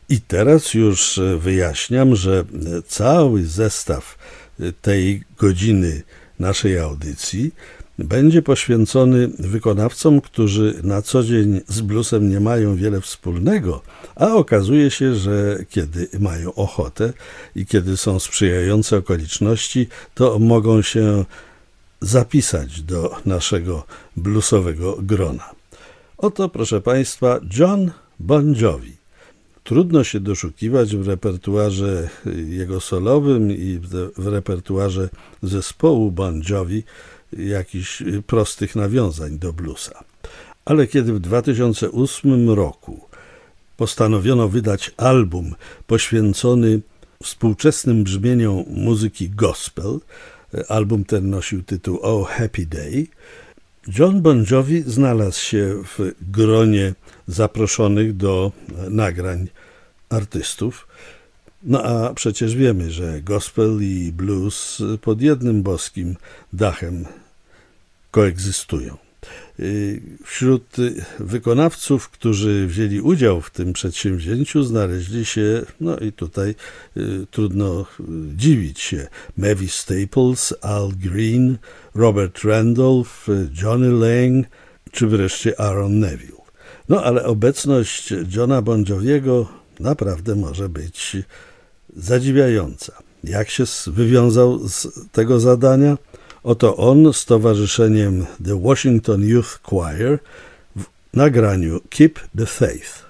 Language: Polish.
I teraz już wyjaśniam, że cały zestaw tej godziny naszej audycji będzie poświęcony wykonawcom, którzy na co dzień z bluesem nie mają wiele wspólnego, a okazuje się, że kiedy mają ochotę i kiedy są sprzyjające okoliczności, to mogą się zapisać do naszego bluesowego grona. Oto, proszę Państwa, Jon Bon Jovi. Trudno się doszukiwać w repertuarze jego solowym i w repertuarze zespołu Bon Jovi jakichś prostych nawiązań do bluesa. Ale kiedy w 2008 roku postanowiono wydać album poświęcony współczesnym brzmieniom muzyki gospel, album ten nosił tytuł Oh Happy Day, Jon Bon Jovi znalazł się w gronie zaproszonych do nagrań artystów. No a przecież wiemy, że gospel i blues pod jednym boskim dachem koegzystują. Wśród wykonawców, którzy wzięli udział w tym przedsięwzięciu, znaleźli się, no i tutaj trudno dziwić się, Mavis Staples, Al Green, Robert Randolph, Johnny Lang, czy wreszcie Aaron Neville. No ale obecność Jona Bon Joviego naprawdę może być zadziwiająca. Jak się wywiązał z tego zadania? Oto on z towarzyszeniem The Washington Youth Choir w nagraniu Keep the Faith.